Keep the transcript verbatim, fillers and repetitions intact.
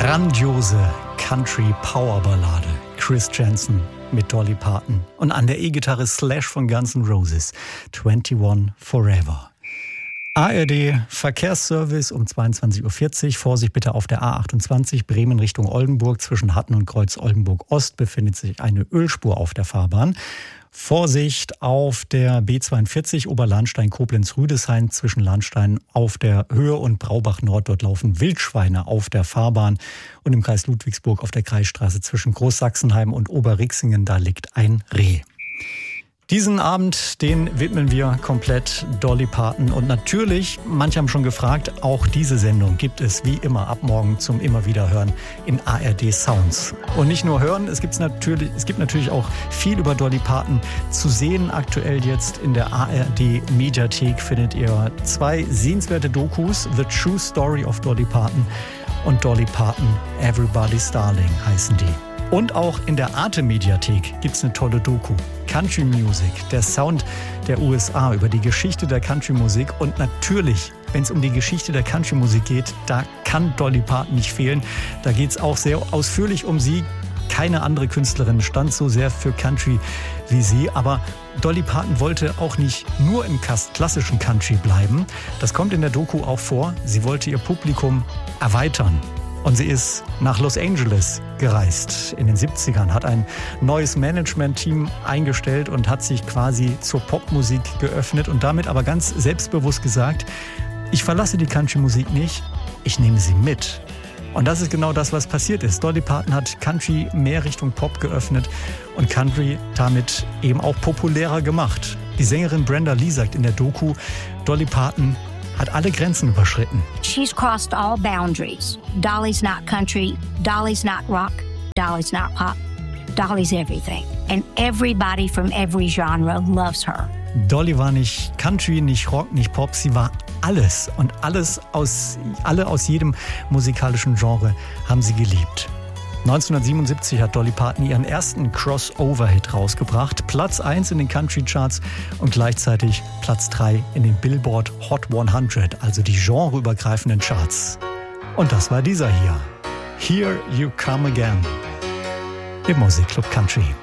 grandiose Country-Power-Ballade. Chris Janson mit Dolly Parton. Und an der E-Gitarre Slash von Guns N' Roses. einundzwanzig Forever. A R D Verkehrsservice um zweiundzwanzig Uhr vierzig. Vorsicht bitte auf der A achtundzwanzig Bremen Richtung Oldenburg. Zwischen Hatten und Kreuz Oldenburg Ost befindet sich eine Ölspur auf der Fahrbahn. Vorsicht auf der B zweiundvierzig Oberlahnstein-Koblenz-Rüdesheim zwischen Lahnstein auf der Höhe und Braubach-Nord. Dort laufen Wildschweine auf der Fahrbahn. Und im Kreis Ludwigsburg auf der Kreisstraße zwischen Großsachsenheim und Oberrixingen, da liegt ein Reh. Diesen Abend, den widmen wir komplett Dolly Parton. Und natürlich, manche haben schon gefragt, auch diese Sendung gibt es wie immer ab morgen zum immer wieder hören in A R D Sounds. Und nicht nur hören, es gibt natürlich, es gibt natürlich auch viel über Dolly Parton zu sehen. Aktuell jetzt in der A R D Mediathek findet ihr zwei sehenswerte Dokus. The True Story of Dolly Parton und Dolly Parton, Everybody's Darling heißen die. Und auch in der Arte-Mediathek gibt es eine tolle Doku. Country Music, der Sound der U S A, über die Geschichte der Country-Musik. Und natürlich, wenn es um die Geschichte der Country-Musik geht, da kann Dolly Parton nicht fehlen. Da geht es auch sehr ausführlich um sie. Keine andere Künstlerin stand so sehr für Country wie sie. Aber Dolly Parton wollte auch nicht nur im klassischen Country bleiben. Das kommt in der Doku auch vor. Sie wollte ihr Publikum erweitern. Und sie ist nach Los Angeles gereist in den siebzigern, hat ein neues Management-Team eingestellt und hat sich quasi zur Popmusik geöffnet und damit aber ganz selbstbewusst gesagt, ich verlasse die Country-Musik nicht, ich nehme sie mit. Und das ist genau das, was passiert ist. Dolly Parton hat Country mehr Richtung Pop geöffnet und Country damit eben auch populärer gemacht. Die Sängerin Brenda Lee sagt in der Doku, Dolly Parton hat alle Grenzen überschritten. She's crossed all boundaries. Dolly's not country, Dolly's not rock, Dolly's not pop, Dolly's everything. And everybody from every genre loves her. Dolly war nicht Country, nicht Rock, nicht Pop, sie war alles. Und alles aus, alle aus jedem musikalischen Genre haben sie geliebt. neunzehnhundertsiebenundsiebzig hat Dolly Parton ihren ersten Crossover-Hit rausgebracht. Platz eins in den Country-Charts und gleichzeitig Platz drei in den Billboard Hot hundert, also die genreübergreifenden Charts. Und das war dieser hier. Here You Come Again im Musikclub Country.